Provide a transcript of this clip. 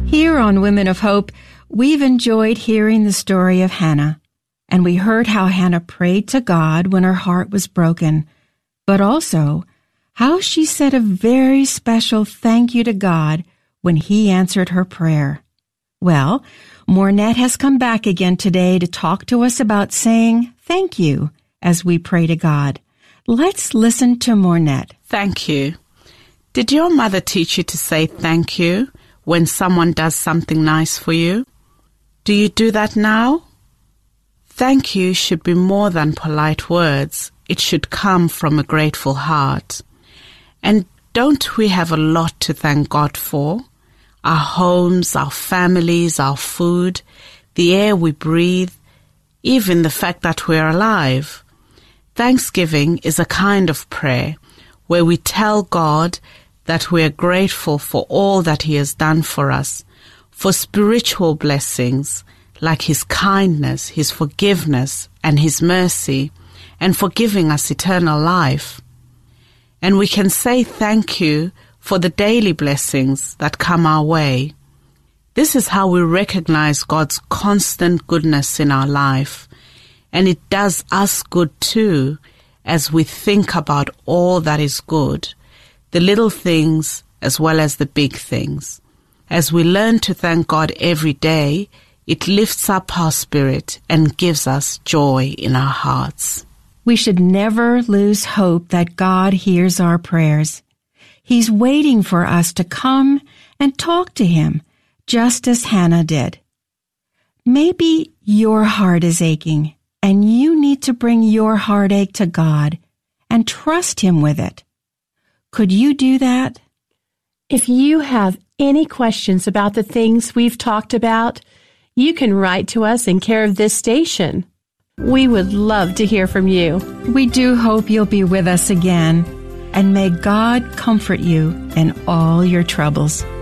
Here on Women of Hope, we've enjoyed hearing the story of Hannah, and we heard how Hannah prayed to God when her heart was broken, but also how she said a very special thank you to God when He answered her prayer. Well, Mornette has come back again today to talk to us about saying thank you as we pray to God. Let's listen to Mornette. Thank you. Did your mother teach you to say thank you when someone does something nice for you? Do you do that now? Thank you should be more than polite words. It should come from a grateful heart. And don't we have a lot to thank God for? Our homes, our families, our food, the air we breathe, even the fact that we're alive. Thanksgiving is a kind of prayer where we tell God that we are grateful for all that He has done for us, for spiritual blessings like His kindness, His forgiveness, and His mercy, and for giving us eternal life. And we can say thank you for the daily blessings that come our way. This is how we recognize God's constant goodness in our life, and it does us good too as we think about all that is good, the little things as well as the big things. As we learn to thank God every day, it lifts up our spirit and gives us joy in our hearts. We should never lose hope that God hears our prayers. He's waiting for us to come and talk to Him, just as Hannah did. Maybe your heart is aching, and you need to bring your heartache to God and trust Him with it. Could you do that? If you have any questions about the things we've talked about, you can write to us in care of this station. We would love to hear from you. We do hope you'll be with us again, and may God comfort you in all your troubles.